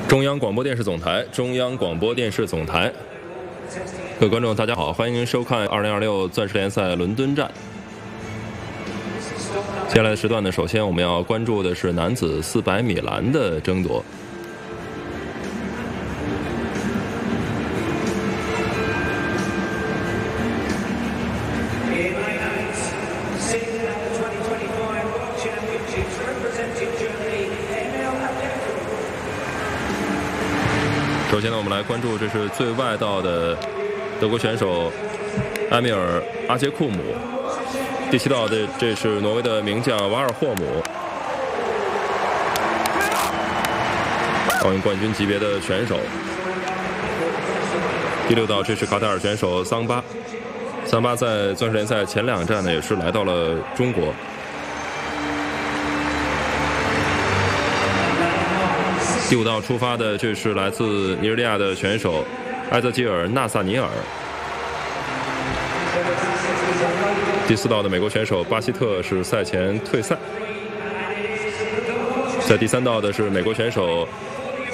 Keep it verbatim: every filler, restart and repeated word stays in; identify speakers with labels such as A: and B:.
A: 中央广播电视总台，中央广播电视总台，各位观众，大家好，欢迎您收看二零二六钻石联赛伦敦站。接下来的时段呢，首先我们要关注的是男子四百米栏的争夺。首先呢，我们来关注这是最外道的德国选手埃米尔·阿杰库姆，第七道的这是挪威的名将瓦尔霍姆，奥运冠军级别的选手。第六道这是卡塔尔选手桑巴，桑巴在钻石联赛前两站呢也是来到了中国。第五道出发的这是来自尼日利亚的选手埃泽吉尔·纳萨尼尔。第四道的美国选手巴希特是赛前退赛。在第三道的是美国选手